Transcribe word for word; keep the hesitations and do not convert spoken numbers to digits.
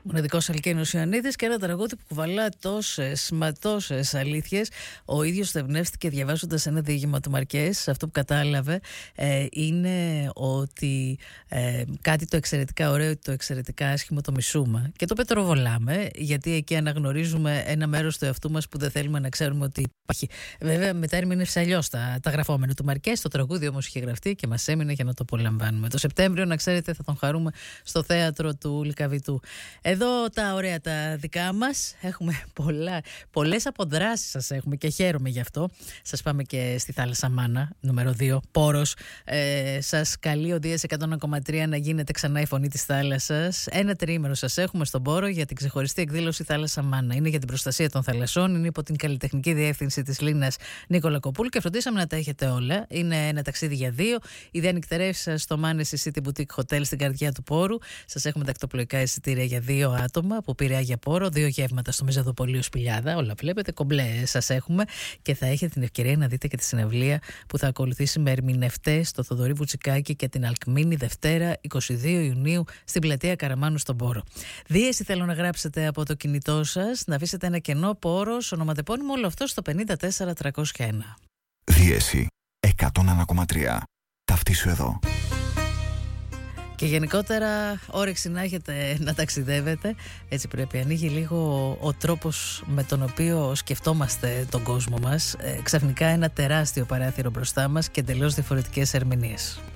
Μοναδικός Αλκίνος Ιωαννίδης και ένα τραγούδι που κουβαλά τόσες μα τόσες αλήθειες. Ο ίδιος το εμπνεύστηκε διαβάζοντας ένα διήγημα του Μαρκές. Αυτό που κατάλαβε ε, είναι ότι ε, κάτι το εξαιρετικά ωραίο, το εξαιρετικά άσχημο το μισούμε και το πετροβολάμε, γιατί εκεί αναγνωρίζουμε ένα μέρος του εαυτού μας που δεν θέλουμε να ξέρουμε ότι υπάρχει. Βέβαια μετά ερμήνευσε αλλιώς τα, τα γραφόμενα του Μαρκές. Το τραγούδι όμως είχε γραφτεί και μας έμεινε για να το απολαμβάνουμε. Το Σεπτέμβριο, να ξέρετε, θα τον χαρούμε στο θέατρο του Λυκαβητού. Εδώ τα ωραία τα δικά μας. Έχουμε πολλά, πολλές αποδράσεις σας έχουμε και χαίρομαι γι' αυτό. Σας πάμε και στη θάλασσα Μάνα, νούμερο δύο, Πόρος. Ε, σας καλεί ο Δίας εκατό ένα κόμμα τρία να γίνετε ξανά η φωνή της θάλασσας. Ένα τριήμερο σας έχουμε στον Πόρο για την ξεχωριστή εκδήλωση Θάλασσα Μάνα. Είναι για την προστασία των θαλασσών, είναι υπό την καλλιτεχνική διεύθυνση της Λίνας Νίκολα Κοπούλου και φροντίσαμε να τα έχετε όλα. Είναι ένα ταξίδι για δύο. Η διανυκτερεύση σας στο Manessy City Boutique Hotel στην καρδιά του Πόρου. Σας έχουμε τακτοπλοϊκά εισιτήρια για δύο άτομα από Πειραιά για Πόρο, δύο γεύματα στο Μεζεδοπολείο Σπηλιάδα. Όλα βλέπετε, κομπλέ σας έχουμε και θα έχετε την ευκαιρία να δείτε και τη συναυλία που θα ακολουθήσει με ερμηνευτές στο Θοδωρή Βουτσικάκη και την Αλκμίνη Δευτέρα εικοστή δεύτερη Ιουνίου στην πλατεία Καραμάνου στον Πόρο. Δίεση θέλω να γράψετε από το κινητό σας, να αφήσετε ένα κενό Πόρος, ονοματεπώνυμο όλο αυτό στο πενήντα τέσσερα τριακόσια ένα. Δίεση εκατό ένα κόμμα τρία. Ταυτίσου εδώ. Και γενικότερα όρεξη να έχετε να ταξιδεύετε. Έτσι πρέπει. Ανοίγει λίγο ο τρόπος με τον οποίο σκεφτόμαστε τον κόσμο μας. Ε, ξαφνικά ένα τεράστιο παράθυρο μπροστά μας και εντελώς διαφορετικές ερμηνείες.